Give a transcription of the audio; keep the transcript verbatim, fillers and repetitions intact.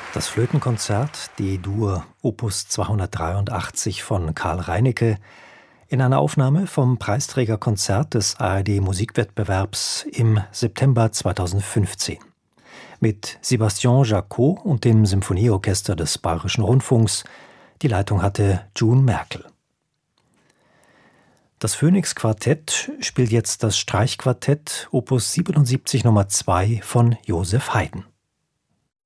Das Flötenkonzert D-Dur Opus zweihundertdreiundachtzig von Karl Reinecke in einer Aufnahme vom Preisträgerkonzert des A R D-Musikwettbewerbs im September zweitausendfünfzehn. Mit Sébastien Jacot und dem Symphonieorchester des Bayerischen Rundfunks. Die Leitung hatte June Merkel. Das Phoenix-Quartett spielt jetzt das Streichquartett Opus siebenundsiebzig Nummer zwei von Joseph Haydn.